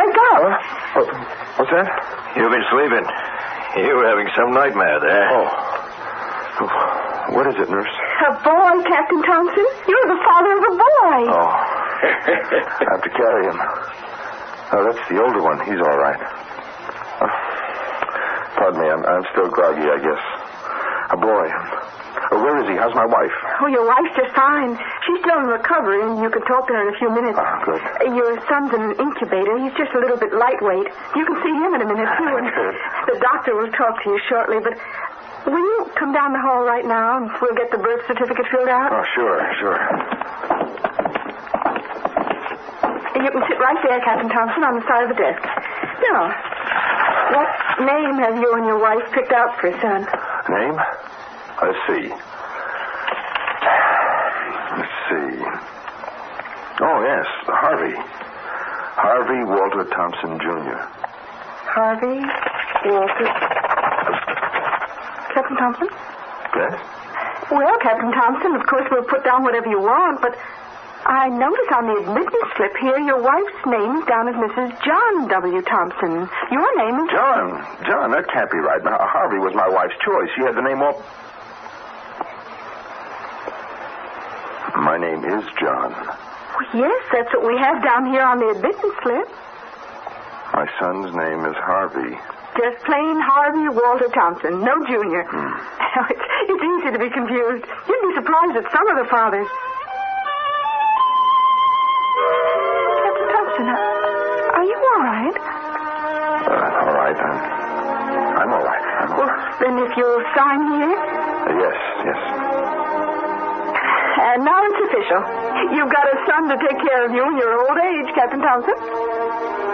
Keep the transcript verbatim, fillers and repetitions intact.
wake up. Huh? What, what's that? You've been sleeping. You were having some nightmare there. Oh. What is it, nurse? A boy, Captain Thompson. You're the father of a boy. Oh. I have to carry him. Oh, that's the older one. He's all right. Uh, pardon me. I'm, I'm still groggy, I guess. A boy. Oh, where is he? How's my wife? Oh, your wife's just fine. She's still in recovery, and you can talk to her in a few minutes. Oh, good. Uh, Your son's in an incubator. He's just a little bit lightweight. You can see him in a minute, too. And Good. the doctor will talk to you shortly, but will you come down the hall right now, and we'll get the birth certificate filled out? Oh, sure, sure. You can sit right there, Captain Thompson, on the side of the desk. Now, what name have you and your wife picked out for a son? Name? Let's see. Let's see. Oh, yes, Harvey. Harvey Walter Thompson, Junior Harvey Walter. Captain Thompson? Yes? Well, Captain Thompson, of course we'll put down whatever you want, but I notice on the admittance slip here your wife's name is down as Missus John W. Thompson. Your name is... John. John, that can't be right. Now, Harvey was my wife's choice. She had the name all... My name is John. Well, yes, that's what we have down here on the admittance slip. My son's name is Harvey. Just plain Harvey Walter Thompson, no junior. Hmm. It's, it's easy to be confused. You'd be surprised at some of the fathers. Captain Thompson, are you all right? Uh, all right. I'm, I'm all right. I'm all Well, right. then if you'll sign here. Uh, yes, yes. And now it's official. You've got a son to take care of you in your old age, Captain Thompson.